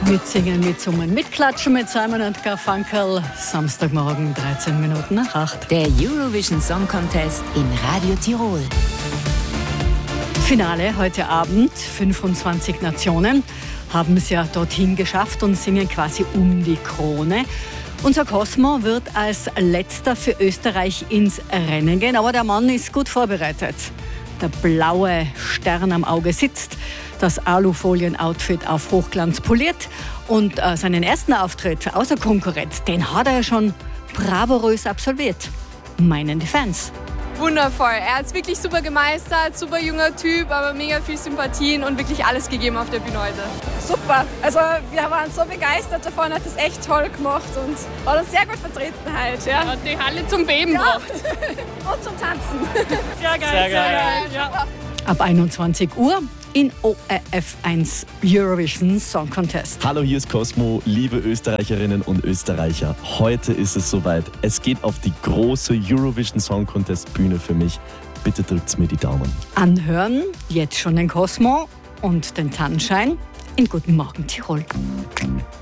Mitsingen, mitsummen, mitklatschen mit Simon und Garfunkel. Samstagmorgen, 13 Minuten nach 8. Der Eurovision Song Contest in Radio Tirol. Finale heute Abend. 25 Nationen haben es ja dorthin geschafft und singen quasi um die Krone. Unser Cosmo wird als letzter für Österreich ins Rennen gehen, aber der Mann ist gut vorbereitet. Der blaue Stern am Auge sitzt, das Alufolien-Outfit auf Hochglanz poliert und seinen ersten Auftritt außer Konkurrenz, den hat er schon bravourös absolviert, meinen die Fans. Wundervoll. Er hat es wirklich super gemeistert, super junger Typ, aber mega viel Sympathien und wirklich alles gegeben auf der Bühne heute. Super. Also wir waren so begeistert davon, hat das echt toll gemacht und war das sehr gut vertreten halt. Ja. Hat die Halle zum Beben gebracht. Und zum Tanzen. Sehr geil. Sehr geil. Ja. Ab 21 Uhr in ORF 1 Eurovision Song Contest. Hallo, hier ist Cosmo, liebe Österreicherinnen und Österreicher. Heute ist es soweit. Es geht auf die große Eurovision Song Contest Bühne für mich. Bitte drückt mir die Daumen. Anhören, jetzt schon den Cosmo und den Tannenschein in Guten Morgen Tirol.